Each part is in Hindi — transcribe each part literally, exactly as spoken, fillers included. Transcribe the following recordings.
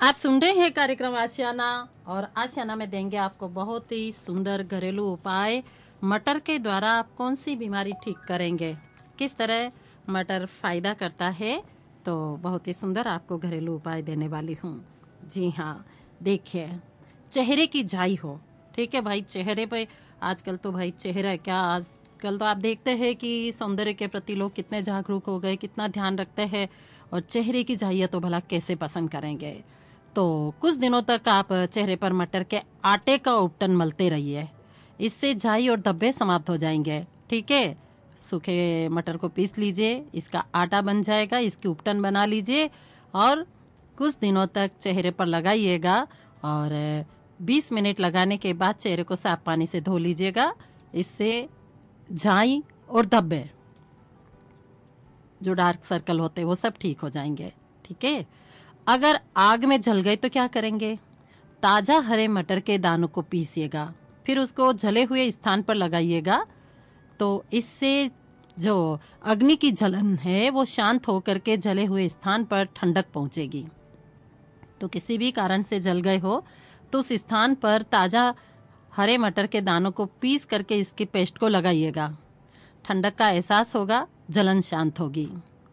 आप सुन रहे हैं कार्यक्रम आशियाना, और आशियाना में देंगे आपको बहुत ही सुंदर घरेलू उपाय। मटर के द्वारा आप कौन सी बीमारी ठीक करेंगे, किस तरह मटर फायदा करता है, तो बहुत ही सुंदर आपको घरेलू उपाय देने वाली हूँ। जी हाँ, देखिए, चेहरे की झाई हो, ठीक है भाई, चेहरे पे आजकल तो भाई चेहरा क्या, आजकल तो आप देखते हैं कि सौंदर्य के प्रति लोग कितने जागरूक हो गए, कितना ध्यान रखते हैं, और चेहरे की झाइयाँ तो भला कैसे पसंद करेंगे। तो कुछ दिनों तक आप चेहरे पर मटर के आटे का उपटन मलते रहिए, इससे झाई और धब्बे समाप्त हो जाएंगे। ठीक है, सूखे मटर को पीस लीजिए, इसका आटा बन जाएगा, इसकी उपटन बना लीजिए और कुछ दिनों तक चेहरे पर लगाइएगा। और बीस मिनट लगाने के बाद चेहरे को साफ पानी से धो लीजिएगा, इससे झाई और धब्बे, जो डार्क सर्कल होते हैं, वो सब ठीक हो जाएंगे। ठीक है, अगर आग में जल गए तो क्या करेंगे? ताजा हरे मटर के दानों को पीसिएगा, फिर उसको जले हुए स्थान पर लगाइएगा, तो इससे जो अग्नि की जलन है वो शांत होकर के जले हुए स्थान पर ठंडक पहुंचेगी। तो किसी भी कारण से जल गए हो तो उस स्थान पर ताजा हरे मटर के दानों को पीस करके इसकी पेस्ट को लगाइएगा, ठंडक का एहसास होगा, जलन शांत होगी।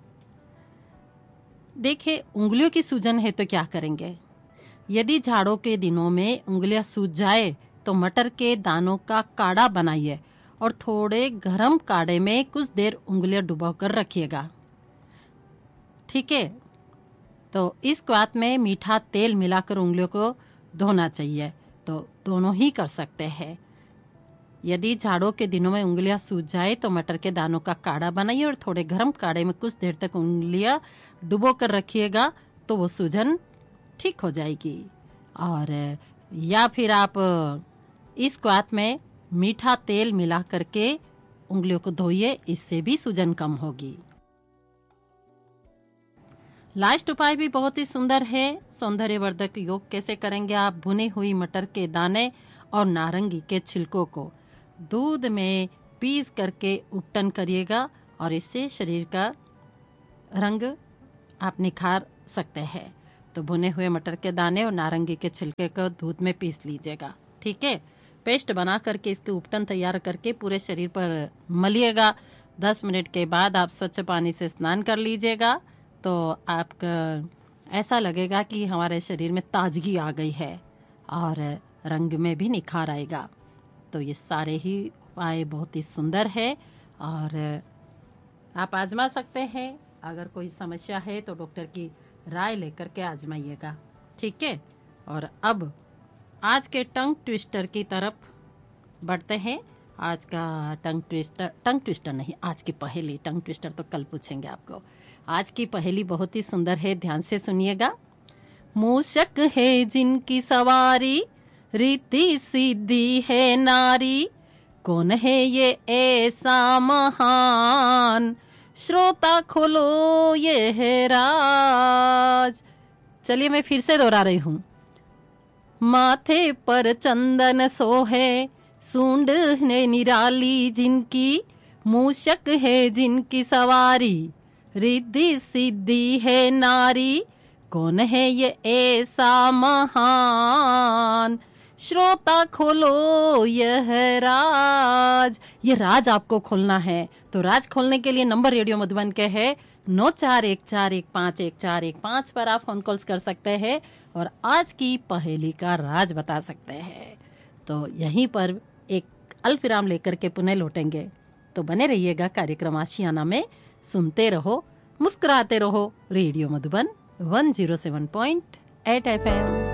देखिए, उंगलियों की सूजन है तो क्या करेंगे? यदि झाड़ों के दिनों में उंगलियां सूज जाए तो मटर के दानों का काढ़ा बनाइए और थोड़े गर्म काढ़े में कुछ देर उंगलियां डुबोकर रखिएगा। ठीक है, तो इस क्वाथ में मीठा तेल मिलाकर उंगलियों को धोना चाहिए, तो दोनों ही कर सकते हैं। यदि झाड़ों के दिनों में उंगलियां सूज जाए तो मटर के दानों का काढ़ा बनाइए और थोड़े गर्म काढ़े में कुछ देर तक उंगलियां डुबो कर रखिएगा, तो वो सूजन ठीक हो जाएगी। और या फिर आप इस क्वाथ में मीठा तेल मिला करके उंगलियों को धोइए, इससे भी सूजन कम होगी। लास्ट उपाय भी बहुत ही सुंदर है। सौंदर्यवर्धक योग कैसे करेंगे आप? भुनी हुई मटर के दाने और नारंगी के छिलकों को दूध में पीस करके उपटन करिएगा, और इससे शरीर का रंग आप निखार सकते हैं। तो भुने हुए मटर के दाने और नारंगी के छिलके को दूध में पीस लीजिएगा। ठीक है, पेस्ट बना करके इसके उपटन तैयार करके पूरे शरीर पर मलिएगा। दस मिनट के बाद आप स्वच्छ पानी से स्नान कर लीजिएगा, तो आपका ऐसा लगेगा कि हमारे शरीर में ताजगी आ गई है और रंग में भी निखार आएगा। तो ये सारे ही उपाय बहुत ही सुंदर है और आप आजमा सकते हैं। अगर कोई समस्या है तो डॉक्टर की राय लेकर के आजमाइएगा। ठीक है, और अब आज के टंग ट्विस्टर की तरफ बढ़ते हैं। आज का टंग ट्विस्टर टंग ट्विस्टर नहीं, आज की पहेली। टंग ट्विस्टर तो कल पूछेंगे आपको। आज की पहेली बहुत ही सुंदर है, ध्यान से सुनिएगा। मूषक है जिनकी सवारी, रीति सीधी है नारी, कौन है ये ऐसा महान, श्रोता खोलो ये है राज। चलिए मैं फिर से दोहरा रही हूँ। माथे पर चंदन सोहे, सूंड ने निराली जिनकी, मूषक है जिनकी सवारी, रिद्धि सिद्धि है नारी, कौन है ये ऐसा महान, श्रोता खोलो यह राज। ये राज आपको खोलना है, तो राज खोलने के लिए नंबर रेडियो मधुबन के है नौ चार एक चार एक पाँच एक चार एक पाँच पर आप फोन कॉल्स कर सकते हैं और आज की पहेली का राज बता सकते हैं। तो यहीं पर एक अल्पविराम लेकर के पुनः लौटेंगे, तो बने रहिएगा कार्यक्रम आशियाना में। सुनते रहो, मुस्कुराते रहो, radio Madhuban one zero seven point eight F M.